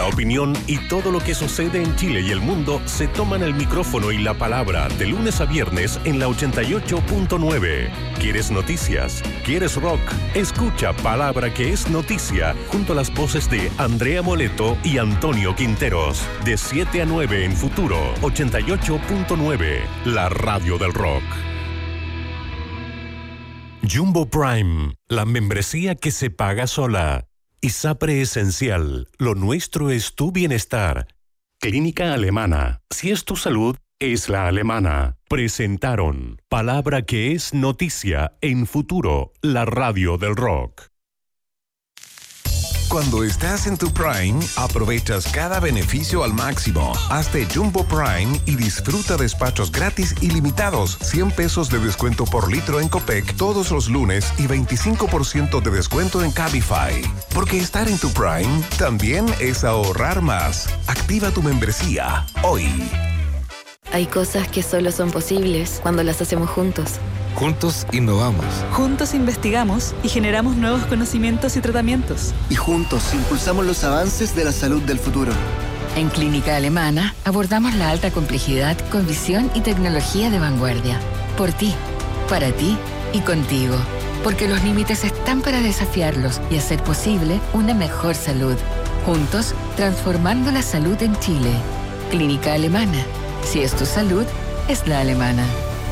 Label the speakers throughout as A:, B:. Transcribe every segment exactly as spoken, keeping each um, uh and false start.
A: opinión y todo lo que sucede en Chile y el mundo se toman el micrófono y la palabra de lunes a viernes en la ochenta y ocho punto nueve. ¿Quieres noticias? ¿Quieres rock? Escucha Palabra que es Noticia junto a las voces de Andrea Moleto y Antonio Quinteros. De siete a nueve en Futuro ochenta y ocho punto nueve, la radio del rock. Jumbo Prime, la membresía que se paga sola. ISAPRE Esencial, lo nuestro es tu bienestar. Clínica Alemana, si es tu salud, es la alemana. Presentaron Palabra que es Noticia en Futuro, la radio del rock.
B: Cuando estás en tu Prime, aprovechas cada beneficio al máximo. Hazte Jumbo Prime y disfruta despachos gratis ilimitados, cien pesos de descuento por litro en Copec todos los lunes y veinticinco por ciento de descuento en Cabify. Porque estar en tu Prime también es ahorrar más. Activa tu membresía hoy.
C: Hay cosas que solo son posibles cuando las hacemos juntos.
D: Juntos innovamos.
E: Juntos investigamos y generamos nuevos conocimientos y tratamientos.
F: Y juntos impulsamos los avances de la salud del futuro.
G: En Clínica Alemana abordamos la alta complejidad con visión y tecnología de vanguardia. Por ti, para ti y contigo. Porque los límites están para desafiarlos y hacer posible una mejor salud. Juntos, transformando la salud en Chile. Clínica Alemana. Si es tu salud, es la alemana.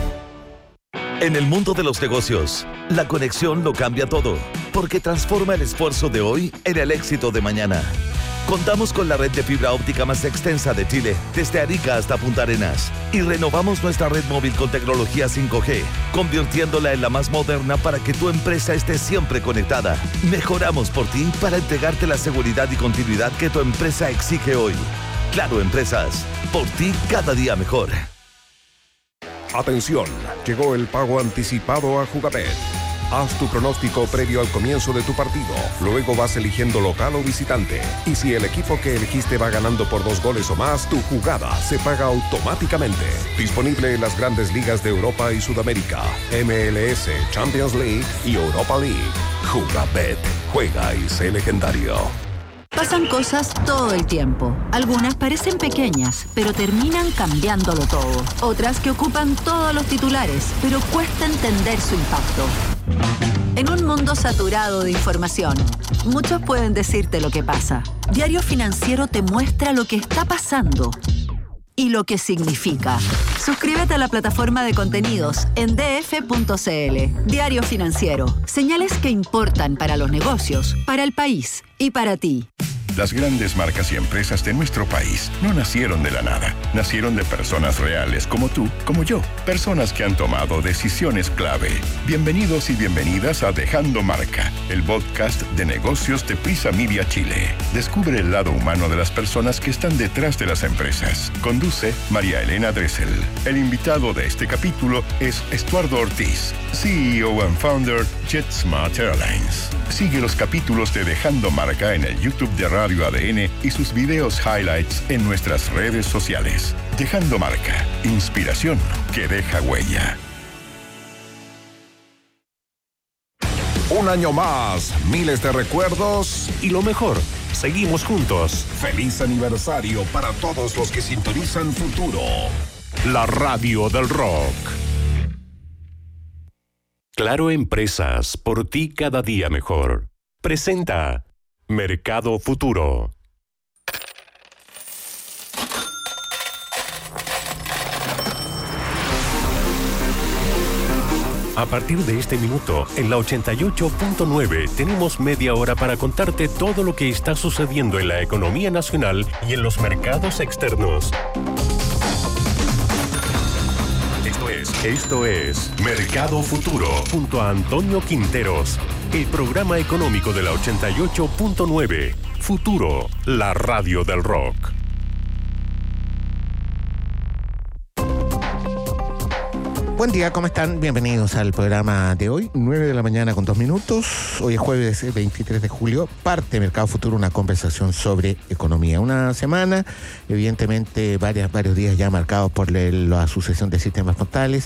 H: En el mundo de los negocios, la conexión lo cambia todo, porque transforma el esfuerzo de hoy en el éxito de mañana. Contamos con la red de fibra óptica más extensa de Chile, desde Arica hasta Punta Arenas, y renovamos nuestra red móvil con tecnología cinco G, convirtiéndola en la más moderna para que tu empresa esté siempre conectada. Mejoramos por ti para entregarte la seguridad y continuidad que tu empresa exige hoy. Claro Empresas, por ti cada día mejor.
B: Atención, llegó el pago anticipado a Jugabet. Haz tu pronóstico previo al comienzo de tu partido. Luego vas eligiendo local o visitante. Y si el equipo que elegiste va ganando por dos goles o más, tu jugada se paga automáticamente. Disponible en las grandes ligas de Europa y Sudamérica, M L S, Champions League y Europa League. Jugabet, juega y sé legendario.
I: Pasan cosas todo el tiempo. Algunas parecen pequeñas, pero terminan cambiándolo todo. Otras que ocupan todos los titulares, pero cuesta entender su impacto. En un mundo saturado de información, muchos pueden decirte lo que pasa. Diario Financiero te muestra lo que está pasando y lo que significa. Suscríbete a la plataforma de contenidos en d f punto c l. Diario Financiero. Señales que importan para los negocios, para el país y para ti.
J: Las grandes marcas y empresas de nuestro país no nacieron de la nada. Nacieron de personas reales como tú, como yo. Personas que han tomado decisiones clave. Bienvenidos y bienvenidas a Dejando Marca, el podcast de negocios de Prisa Media Chile. Descubre el lado humano de las personas que están detrás de las empresas. Conduce María Elena Dressel. El invitado de este capítulo es Estuardo Ortiz, C E O and Founder JetSmart Airlines. Sigue los capítulos de Dejando Marca en el YouTube de Radio A D N y sus videos highlights en nuestras redes sociales. Dejando Marca, inspiración que deja huella.
B: Un año más, miles de recuerdos
A: y lo mejor, seguimos juntos.
B: Feliz aniversario para todos los que sintonizan Futuro,
A: la radio del rock. Claro Empresas, por ti cada día mejor. Presenta Mercado Futuro. A partir de este minuto, en la ochenta y ocho punto nueve, tenemos media hora para contarte todo lo que está sucediendo en la economía nacional y en los mercados externos. Esto es, esto es Mercado Futuro, junto a Antonio Quinteros, el programa económico de la ochenta y ocho punto nueve. Futuro, la radio del rock.
K: Buen día, ¿cómo están? Bienvenidos al programa de hoy, nueve de la mañana con dos minutos. Hoy es jueves veintitrés de julio. Parte Mercado Futuro, una conversación sobre economía. Una semana, evidentemente, varias, varios días ya marcados por la sucesión de sistemas frontales.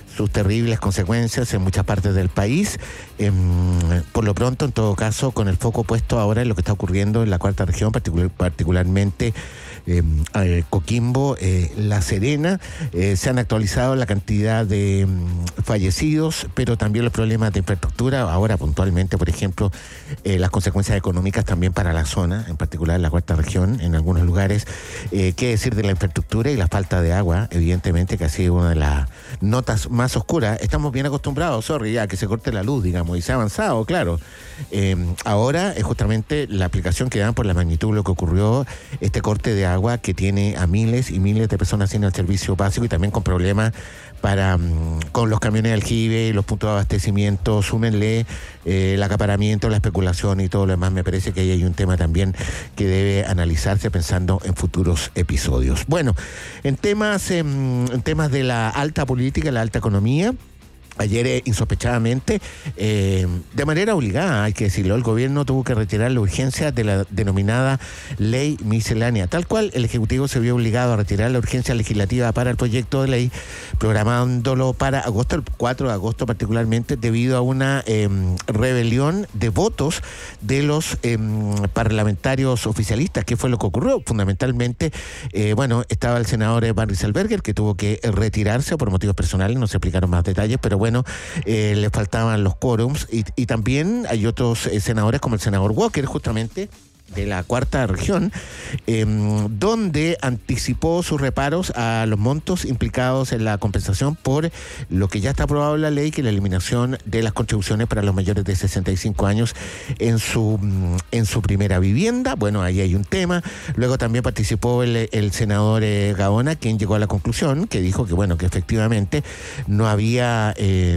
K: sus terribles consecuencias en muchas partes del país. Eh, por lo pronto, en todo caso, con el foco puesto ahora en lo que está ocurriendo en la cuarta región, particular, particularmente eh, eh, Coquimbo, eh, La Serena, eh, se han actualizado la cantidad de eh, fallecidos, pero también los problemas de infraestructura, ahora puntualmente, por ejemplo, eh, las consecuencias económicas también para la zona, en particular la cuarta región, en algunos lugares. Eh, ¿Qué decir de la infraestructura y la falta de agua? Evidentemente que ha sido una de las notas más oscuras. Estamos bien acostumbrados, sorry, ya que se corte la luz, digamos, y se ha avanzado, claro. Eh, ahora es justamente la aplicación que dan por la magnitud de lo que ocurrió, este corte de agua que tiene a miles y miles de personas sin el servicio básico y también con problemas para um, con los camiones de aljibe, los puntos de abastecimiento, súmenle eh, el acaparamiento, la especulación y todo lo demás. Me parece que ahí hay un tema también que debe analizarse pensando en futuros episodios. Bueno, en temas, eh, en temas de la alta política, la alta economía, ayer, eh, insospechadamente, eh, de manera obligada, hay que decirlo, el gobierno tuvo que retirar la urgencia de la denominada ley miscelánea. Tal cual, el Ejecutivo se vio obligado a retirar la urgencia legislativa para el proyecto de ley, programándolo para agosto, el cuatro de agosto particularmente, debido a una eh, rebelión de votos de los eh, parlamentarios oficialistas. ¿Qué fue lo que ocurrió? Fundamentalmente, eh, bueno, estaba el senador Barry Zellweger, que tuvo que retirarse por motivos personales, no se explicaron más detalles, pero bueno, eh, le faltaban los quórums y, y también hay otros eh, senadores como el senador Walker, justamente de la cuarta región, eh, donde anticipó sus reparos a los montos implicados en la compensación por lo que ya está aprobado en la ley, que es la eliminación de las contribuciones para los mayores de sesenta y cinco años en su en su primera vivienda. Bueno, ahí hay un tema. Luego también participó el, el senador eh, Gaona, quien llegó a la conclusión, que dijo que bueno, que efectivamente no había... Eh,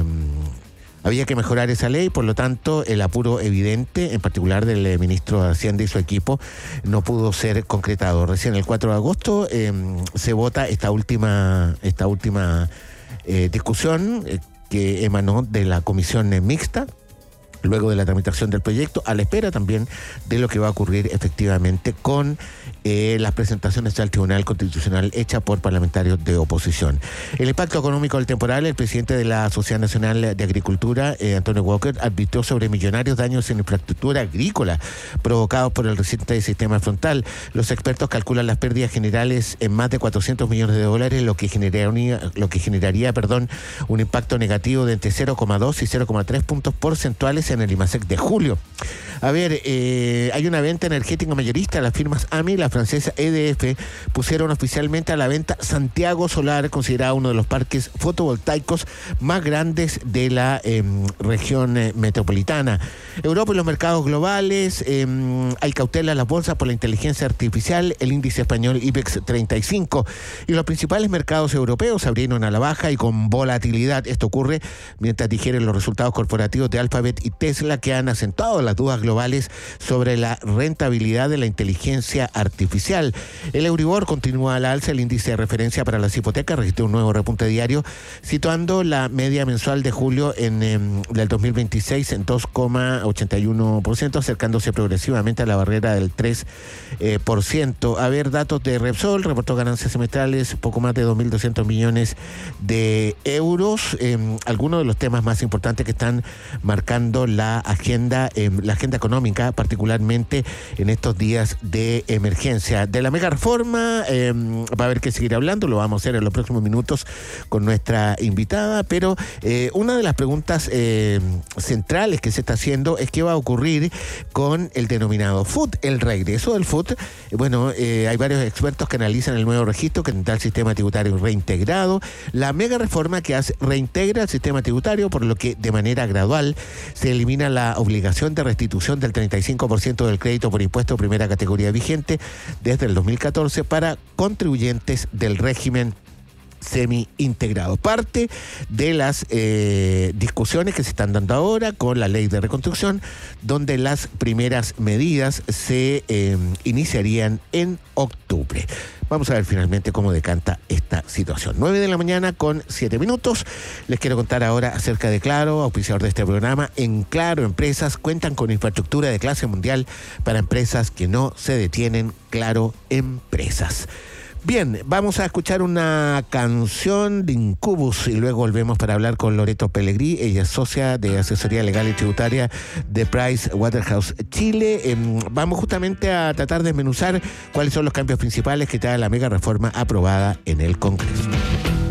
K: Había que mejorar esa ley, por lo tanto, el apuro evidente, en particular del eh, ministro de Hacienda y su equipo, no pudo ser concretado. Recién el cuatro de agosto eh, se vota esta última, esta última eh, discusión eh, que emanó de la comisión eh, mixta, luego de la tramitación del proyecto, a la espera también de lo que va a ocurrir efectivamente con eh, las presentaciones al Tribunal Constitucional hechas por parlamentarios de oposición. El impacto económico del temporal, el presidente de la Sociedad Nacional de Agricultura, eh, Antonio Walker, advirtió sobre millonarios daños en infraestructura agrícola provocados por el reciente sistema frontal. Los expertos calculan las pérdidas generales en más de cuatrocientos millones de dólares, lo que generaría, lo que generaría perdón, un impacto negativo de entre cero coma dos y cero coma tres puntos porcentuales en el IMASEC de julio. A ver, eh, hay una venta energética mayorista. Las firmas A M I y la francesa E D F pusieron oficialmente a la venta Santiago Solar, considerado uno de los parques fotovoltaicos más grandes de la eh, región eh, metropolitana. Europa y los mercados globales, eh, hay cautela en las bolsas por la inteligencia artificial, el índice español IBEX treinta y cinco y los principales mercados europeos se abrieron a la baja y con volatilidad. Esto ocurre mientras digieren los resultados corporativos de Alphabet y Tesla, que han acentuado las dudas globales sobre la rentabilidad de la inteligencia artificial. El Euribor continúa al alza. El índice de referencia para las hipotecas registró un nuevo repunte diario, situando la media mensual de julio en eh, del dos mil veintiséis en dos coma ochenta y uno por ciento, acercándose progresivamente a la barrera del tres por ciento. A ver, datos de Repsol, reportó ganancias semestrales poco más de dos mil doscientos millones de euros. Eh, algunos de los temas más importantes que están marcando la agenda, eh, la agenda económica, particularmente en estos días de emergencia. De la mega reforma eh, va a haber que seguir hablando, lo vamos a hacer en los próximos minutos con nuestra invitada, pero eh, una de las preguntas eh, centrales que se está haciendo es qué va a ocurrir con el denominado F U T, el regreso del F U T. Eh, bueno, eh, hay varios expertos que analizan el nuevo registro que tendrá el sistema tributario reintegrado, la mega reforma que hace, reintegra el sistema tributario, por lo que de manera gradual se elimina la obligación de restitución del treinta y cinco por ciento del crédito por impuesto de primera categoría vigente desde el dos mil catorce para contribuyentes del régimen semi-integrado. Parte de las eh, discusiones que se están dando ahora con la ley de reconstrucción, donde las primeras medidas se eh, iniciarían en octubre. Vamos a ver finalmente cómo decanta esta situación. nueve de la mañana con siete minutos. Les quiero contar ahora acerca de Claro, auspiciador de este programa. En Claro Empresas cuentan con infraestructura de clase mundial para empresas que no se detienen. Claro Empresas. Bien, vamos a escuchar una canción de Incubus y luego volvemos para hablar con Loreto Pellegrí. Ella es socia de asesoría legal y tributaria de Price Waterhouse Chile. Eh, vamos justamente a tratar de desmenuzar cuáles son los cambios principales que trae la mega reforma aprobada en el Congreso.